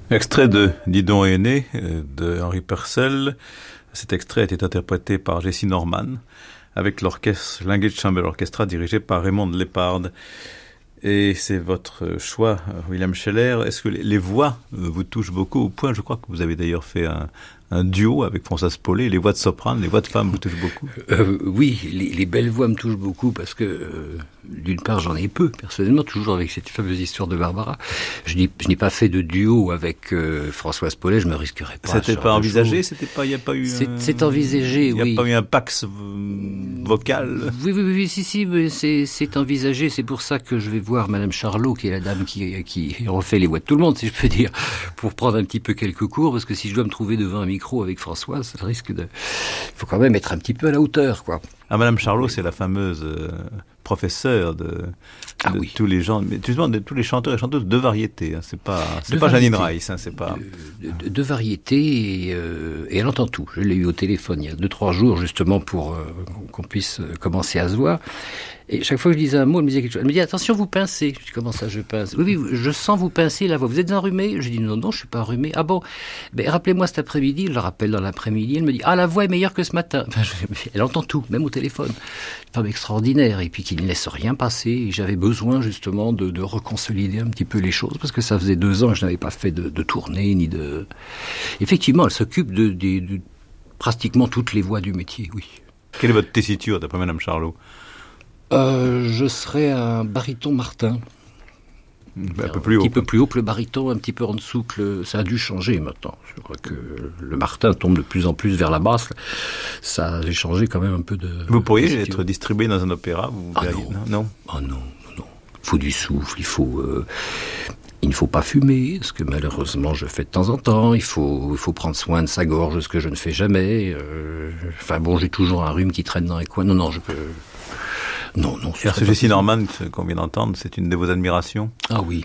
Extrait de Didon et Aîné de Henri Purcell. Cet extrait était interprété par Jessye Norman avec l'orchestre Language Chamber Orchestra dirigé par Raymond Lepard. Et c'est votre choix, William Scheller. Est-ce que les voix vous touchent beaucoup au point, je crois que vous avez d'ailleurs fait un duo avec Françoise Paulet, les voix de soprane, les voix de femmes vous touchent beaucoup? Oui, les belles voix me touchent beaucoup parce que, d'une part, j'en ai peu, personnellement, toujours avec cette fameuse histoire de Barbara. Je n'ai pas fait de duo avec Françoise Paulet, je me risquerais pas. C'était pas envisagé? Il n'y a pas eu c'est envisagé, oui. Il n'y a pas eu un pax vocal? Oui, si, mais c'est envisagé. C'est pour ça que je vais voir Madame Charlot, qui est la dame qui refait les voix de tout le monde, si je peux dire, pour prendre un petit peu quelques cours, parce que si je dois me trouver devant un micro avec Françoise, ça risque de... Il faut quand même être un petit peu à la hauteur, quoi. Ah, Madame Charlot, c'est la fameuse professeure de tous les gens, mais justement de tous les chanteurs et chanteuses de variété. Hein. C'est pas Jeanine Reiss, hein, c'est pas de variété et elle entend tout. Je l'ai eu au téléphone il y a 2-3 jours justement pour qu'on puisse commencer à se voir. Et chaque fois que je disais un mot, elle me disait quelque chose. Elle me dit attention, vous pincez. Je dis comment ça, je pince? Oui, je sens vous pincer la voix. Vous êtes enrhumé? Je dis non, je suis pas enrhumé. Ah bon? Ben rappelez-moi cet après-midi. Je la rappelle dans l'après-midi. Elle me dit la voix est meilleure que ce matin. Elle entend tout, même au téléphone. Une femme extraordinaire et puis qui ne laisse rien passer. Et j'avais besoin justement de reconsolider un petit peu les choses parce que ça faisait 2 ans que je n'avais pas fait de tournée ni de. Effectivement, elle s'occupe de pratiquement toutes les voix du métier. Oui. Quelle est votre tessiture d'après Madame Charlot? Je serais un baryton Martin. Un peu plus haut. Un petit peu plus haut que le baryton, un petit peu en dessous que ça a dû changer maintenant. Je crois que le Martin tombe de plus en plus vers la basse. Ça a changé quand même un peu de... Vous pourriez être distribué dans un opéra? Non. Ah non. Il faut du souffle, il ne faut pas fumer, ce que malheureusement je fais de temps en temps. Il faut prendre soin de sa gorge, ce que je ne fais jamais. J'ai toujours un rhume qui traîne dans les coins. Non, je peux... Non. Ce Jessye Norman qu'on vient d'entendre, c'est une de vos admirations? Ah oui.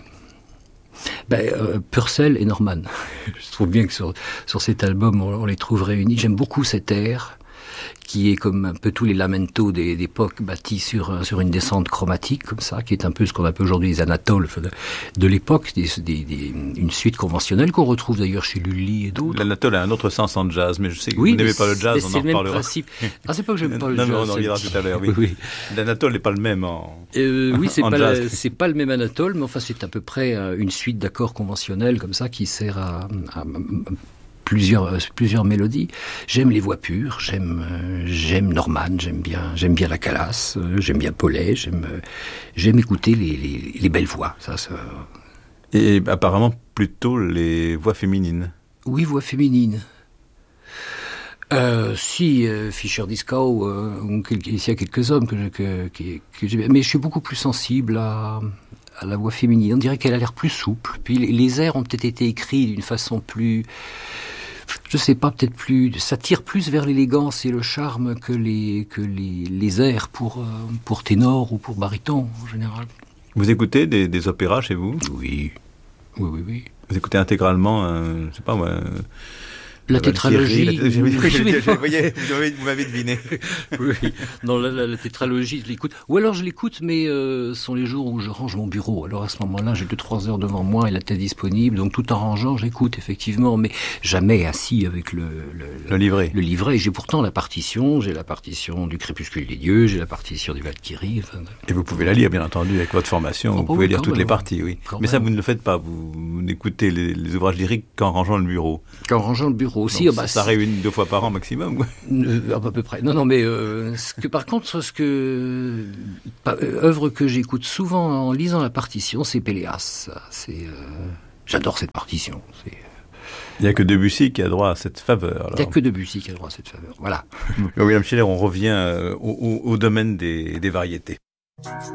Purcell et Norman. Je trouve bien que sur cet album, on les trouve réunis. J'aime beaucoup cet air qui est comme un peu tous les lamentos d'époque bâtis sur une descente chromatique comme ça, qui est un peu ce qu'on appelle aujourd'hui les anatoles de l'époque, une suite conventionnelle qu'on retrouve d'ailleurs chez Lully et d'autres. L'anatole a un autre sens en jazz, mais je sais que vous n'aimez pas le jazz, on en reparlera. C'est pas que j'aime pas le jazz. Non, on en reviendra tout à l'heure, oui. L'anatole n'est pas le même oui, jazz. C'est pas le même anatole, mais enfin c'est à peu près une suite d'accords conventionnels comme ça qui sert à plusieurs mélodies. J'aime les voix pures, j'aime Norman, j'aime bien la Calas, j'aime bien Paulet, j'aime écouter les belles voix. Ça. Et apparemment plutôt les voix féminines. Oui, voix féminines. Fischer Dieskau, il y a quelques hommes que j'aime bien, mais je suis beaucoup plus sensible à la voix féminine. On dirait qu'elle a l'air plus souple. Puis les airs ont peut-être été écrits d'une façon plus, je sais pas, peut-être plus, ça tire plus vers l'élégance et le charme que les airs pour ténor ou pour baryton en général. Vous écoutez des opéras chez vous? Oui. Vous écoutez intégralement, je sais pas moi. La tétralogie. Vous m'avez deviné. Oui. Non, la tétralogie, je l'écoute. Ou alors je l'écoute, mais ce sont les jours où je range mon bureau. Alors à ce moment-là, j'ai 2-3 heures devant moi et la tête disponible. Donc tout en rangeant, j'écoute effectivement, mais jamais assis avec le livret. Le livret. J'ai pourtant la partition. J'ai la partition du Crépuscule des Dieux. J'ai la partition du Valkyrie. Et vous pouvez la lire, bien entendu, avec votre formation. Vous pouvez lire toutes les parties, oui. Mais ça, vous ne le faites pas. Vous n'écoutez les ouvrages lyriques qu'en rangeant le bureau. Aussi, donc, ça réunit 2 fois par an maximum. À peu près. Non, mais œuvre que j'écoute souvent en lisant la partition, c'est Péléas. J'adore cette partition. Il n'y a que Debussy qui a droit à cette faveur. Il n'y a que Debussy qui a droit à cette faveur. Voilà. William Scheller, on revient au domaine des variétés.